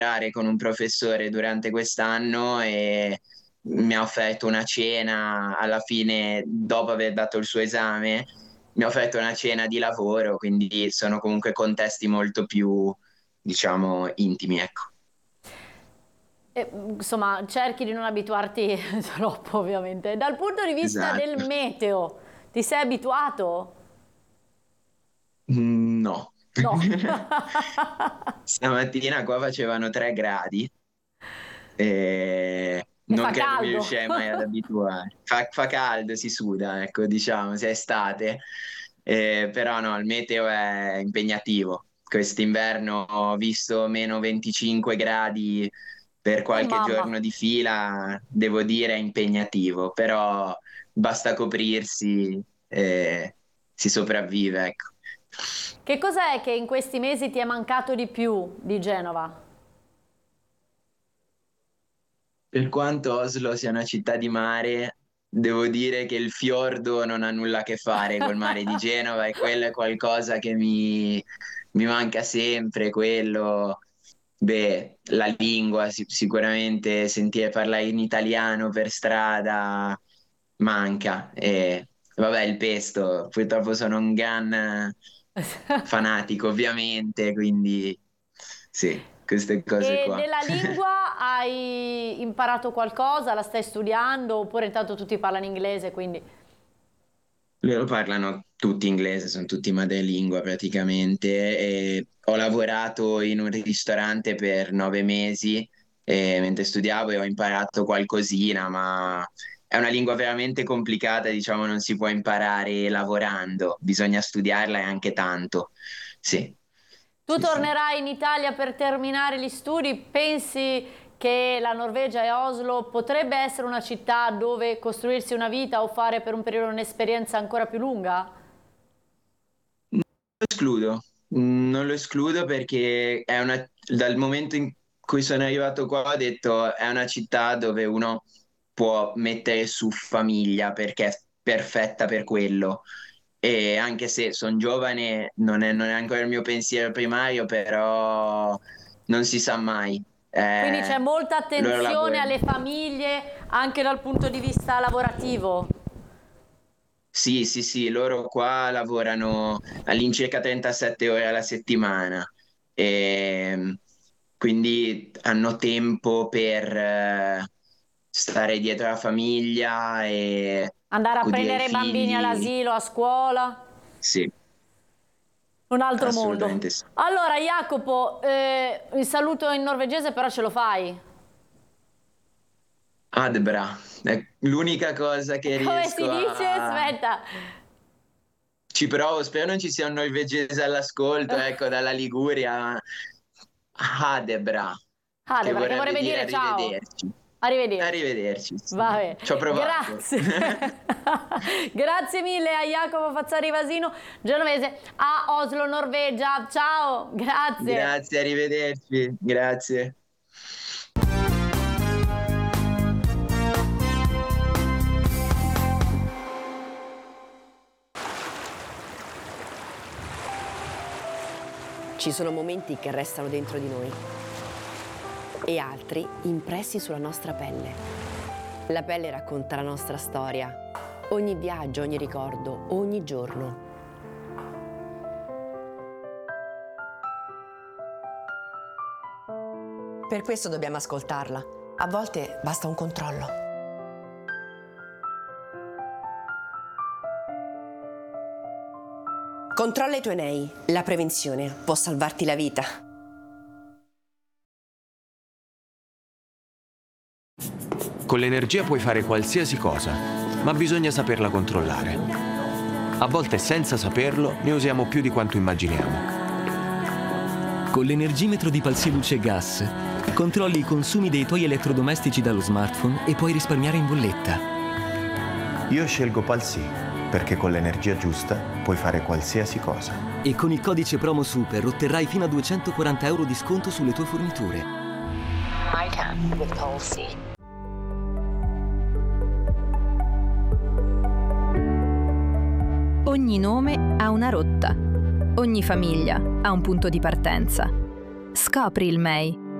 con un professore durante quest'anno e mi ha offerto una cena alla fine, dopo aver dato il suo esame, mi ha offerto una cena di lavoro, quindi sono comunque contesti molto più, diciamo, intimi, ecco. Insomma, cerchi di non abituarti troppo, ovviamente. Dal punto di vista Esatto. del meteo, ti sei abituato? No. No. Stamattina qua facevano 3 gradi e E non fa che non mi caldo. riuscirei mai ad abituare. Fa caldo, si suda, ecco, diciamo, se è estate. Però no, il meteo è impegnativo. Quest'inverno ho visto meno 25 gradi per Oh qualche mamma. giorno di fila, devo dire è impegnativo, però basta coprirsi e si sopravvive, ecco. Che cos'è che in questi mesi ti è mancato di più di Genova? Per quanto Oslo sia una città di mare, devo dire che il fiordo non ha nulla a che fare col mare di Genova e quello è qualcosa che mi manca sempre, quello, beh, la lingua, sicuramente sentire parlare in italiano per strada manca. E vabbè, il pesto, purtroppo sono un Gun fanatico, ovviamente, quindi sì, queste cose E qua. della lingua hai imparato qualcosa? La stai studiando? Oppure intanto tutti parlano inglese, quindi... Loro parlano tutti inglese, sono tutti madrelingua praticamente. E ho lavorato in un ristorante per 9 mesi mentre studiavo e ho imparato qualcosina, ma è una lingua veramente complicata, diciamo, non si può imparare lavorando, bisogna studiarla e anche tanto. Sì, Tu sì, sì. tornerai in Italia per terminare gli studi? Pensi che la Norvegia e Oslo potrebbe essere una città dove costruirsi una vita o fare per un periodo un'esperienza ancora più lunga? Escludo, non lo escludo perché dal momento in cui sono arrivato qua ho detto è una città dove uno può mettere su famiglia perché è perfetta per quello. E anche se sono giovane, non è ancora il mio pensiero primario, però non si sa mai. Quindi c'è molta Loro attenzione lavorano. alle famiglie anche dal punto di vista lavorativo. Sì, sì, sì, loro qua lavorano all'incirca 37 ore alla settimana e quindi hanno tempo per stare dietro alla famiglia e Andare a accudire i prendere i bambini figli. all'asilo, a scuola. Sì, Un altro mondo. assolutamente sì. Allora, Jacopo, il saluto in norvegese però ce lo fai? Adbra, è l'unica cosa che Come riesco si dice? a... Aspetta. Ci provo, spero non ci sia un norvegese all'ascolto, ecco, dalla Liguria. Adebra, Ah, che perché vorrebbe vorrebbe dire dire ciao. arrivederci. Arrivederci. Arrivederci, sì. Vabbè, Ci ho provato. grazie. Grazie mille a Jacopo Fazzari Vasino, genovese a Oslo, Norvegia. Ciao, grazie. Grazie, arrivederci. Grazie. Ci sono momenti che restano dentro di noi e altri impressi sulla nostra pelle. La pelle racconta la nostra storia, ogni viaggio, ogni ricordo, ogni giorno. Per questo dobbiamo ascoltarla. A volte basta un controllo. Controlla i tuoi nei. La prevenzione può salvarti la vita. Con l'energia puoi fare qualsiasi cosa, ma bisogna saperla controllare. A volte senza saperlo ne usiamo più di quanto immaginiamo. Con l'energimetro di Palsy Luce Gas controlli i consumi dei tuoi elettrodomestici dallo smartphone e puoi risparmiare in bolletta. Io scelgo Palsy perché con l'energia giusta puoi fare qualsiasi cosa. E con il codice promo SUPER otterrai fino a 240 euro di sconto sulle tue forniture. I can with Palsy. Ogni nome ha una rotta. Ogni famiglia ha un punto di partenza. Scopri il MEI.